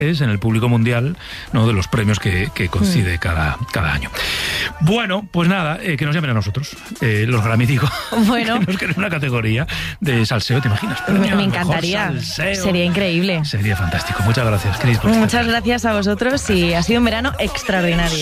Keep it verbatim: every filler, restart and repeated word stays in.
en el público mundial, ¿no?, de los premios que, que concede mm. cada, cada año. Bueno, pues nada, eh, que nos llamen a nosotros, eh, los Grammy, digo, bueno. que nos queden una categoría de salseo, ¿te imaginas? Me, me encantaría, sería increíble. Sería fantástico. Muchas gracias, Cris. Muchas gracias a vosotros y ha sido un verano extraordinario.